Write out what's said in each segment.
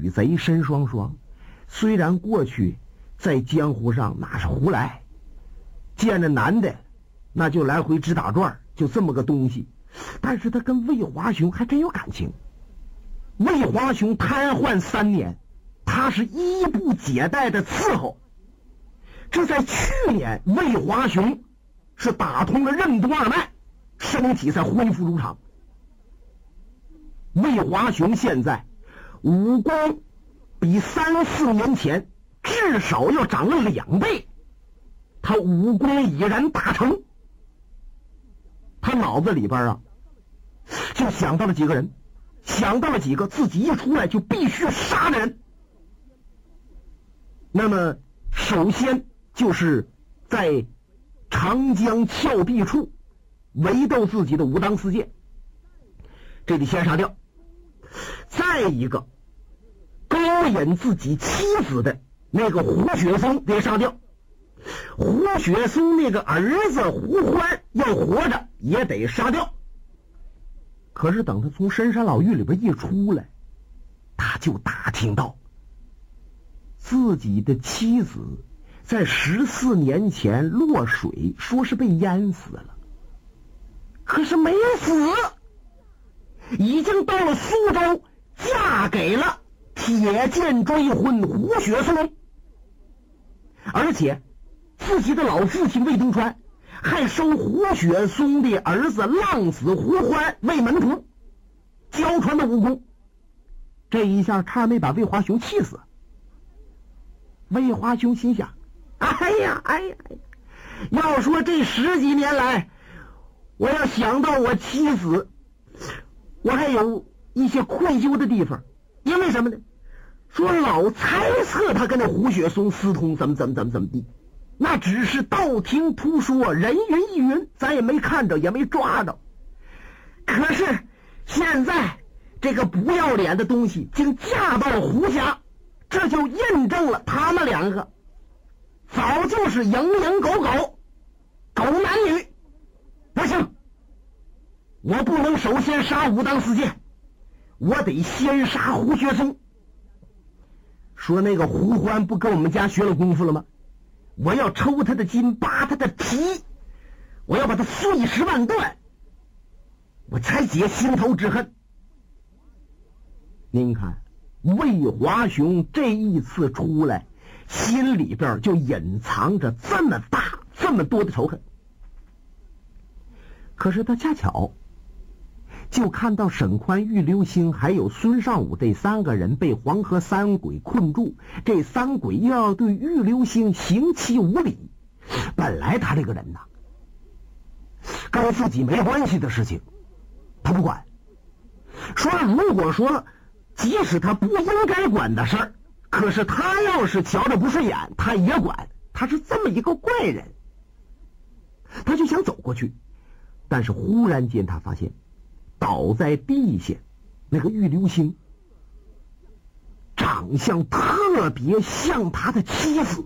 与贼申双双，虽然过去在江湖上那是胡来，见着男的那就来回直打转，就这么个东西，但是他跟魏华雄还真有感情。魏华雄瘫痪3年，他是衣不解带的伺候。这在去年，魏华雄是打通了任督二脉，身体才恢复如常。魏华雄现在武功比3、4年前至少要长了2倍，他武功已然大成。他脑子里边就想到了几个人，想到了几个自己一出来就必须杀的人。那么首先就是在长江峭壁处围斗自己的武当四剑，这得先杀掉。再一个，勾引自己妻子的那个胡雪松得杀掉。胡雪松那个儿子胡欢要活着也得杀掉。可是等他从深山老峪里边一出来，他就打听到自己的妻子在14年前落水，说是被淹死了，可是没死，已经到了苏州，嫁给了铁剑追魂胡雪松。而且自己的老父亲魏东川还收胡雪松的儿子浪子胡欢为门徒，教传的武功。这一下差点没把魏华雄气死。魏华雄心想，哎呀，要说这10几年来，我要想到我妻子，我还有一些愧疚的地方。因为什么呢？说老猜测他跟那胡雪松私通，怎么地，那只是道听途说，人云亦云，咱也没看着，也没抓着。可是现在这个不要脸的东西竟嫁到了胡家，这就印证了他们2个早就是蝇狗男女。不行，我不能首先杀武当四剑，我得先杀胡雪松。说那个胡欢不跟我们家学了功夫了吗？我要抽他的筋，扒他的皮，我要把他碎尸万段，我才解心头之恨。您看魏华雄这一次出来，心里边就隐藏着这么大这么多的仇恨。可是他恰巧就看到沈宽、玉流星还有孙尚武这3个人被黄河三鬼困住，这3鬼又要对玉流星刑期无礼。本来他这个人跟自己没关系的事情他不管，说如果说即使他不应该管的事儿，可是他要是瞧着不顺眼他也管，他是这么一个怪人。他就想走过去，但是忽然间他发现倒在地下那个玉流星长相特别像他的妻子，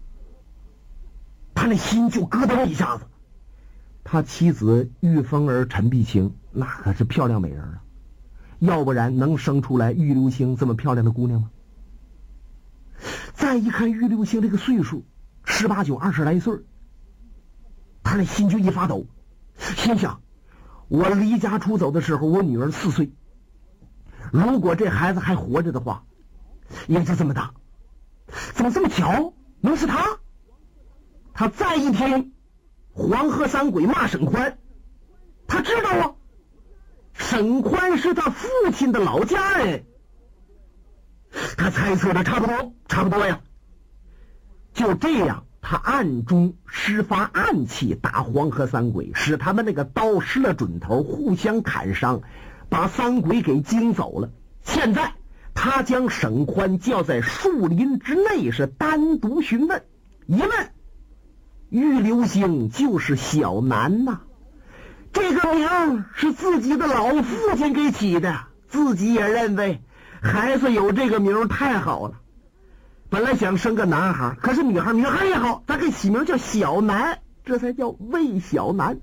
他那心就咯噔一下子。他妻子玉凤儿陈碧清那可是漂亮美人啊，要不然能生出来玉流星这么漂亮的姑娘吗？再一看玉流星这个岁数18、19、20来岁，他那心就一发抖，心想我离家出走的时候我女儿4岁，如果这孩子还活着的话也就这么大，怎么这么巧能是他？他再一听黄河三鬼骂沈宽，他知道沈宽是他父亲的老家人，他猜测的差不多呀。就这样他暗中施发暗器打黄河三鬼，使他们那个刀失了准头，互相砍伤，把三鬼给惊走了。现在他将沈宽叫在树林之内，是单独询问。一问，玉流星就是小南呐，这个名是自己的老父亲给起的，自己也认为孩子有这个名太好了。本来想生个男孩，可是女孩也好，咱给起名叫小南，这才叫魏小南。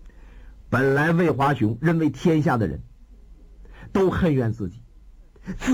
本来魏华雄认为天下的人都恨怨自己，